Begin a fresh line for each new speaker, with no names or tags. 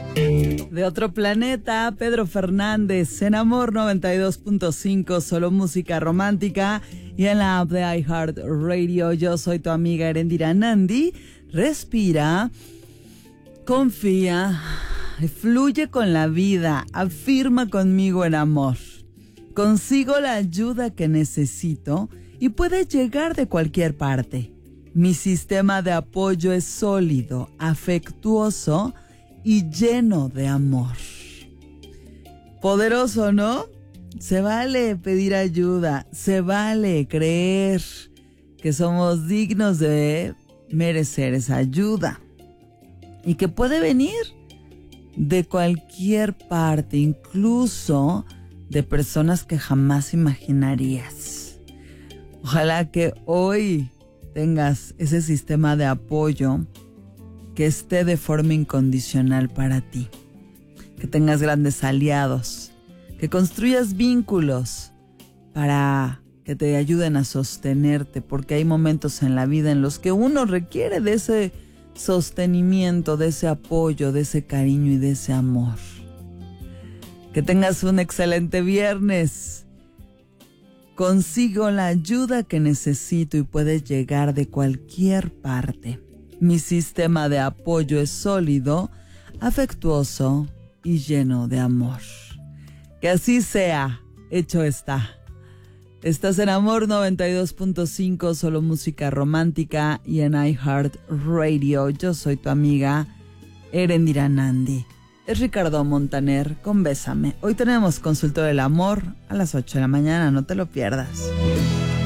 De otro planeta, Pedro Fernández, en Amor 92.5, solo música romántica. Y en la app de iHeartRadio, yo soy tu amiga Erendira Nandi. Respira, confía, fluye con la vida, afirma conmigo en amor. Consigo la ayuda que necesito y puede llegar de cualquier parte. Mi sistema de apoyo es sólido, afectuoso y lleno de amor. Poderoso, ¿no? Se vale pedir ayuda, se vale creer que somos dignos de merecer esa ayuda y que puede venir de cualquier parte, incluso de personas que jamás imaginarías. Ojalá que hoy tengas ese sistema de apoyo que esté de forma incondicional para ti, que tengas grandes aliados, que construyas vínculos para que te ayuden a sostenerte, porque hay momentos en la vida en los que uno requiere de ese sostenimiento, de ese apoyo, de ese cariño y de ese amor. Que tengas un excelente viernes. Consigo la ayuda que necesito y puede llegar de cualquier parte. Mi sistema de apoyo es sólido, afectuoso y lleno de amor. Que así sea, hecho está. Estás en Amor 92.5, solo música romántica y en iHeartRadio. Yo soy tu amiga Erendira Nandi. Es Ricardo Montaner con Bésame. Hoy tenemos consultorio del amor a las 8 de la mañana, no te lo pierdas.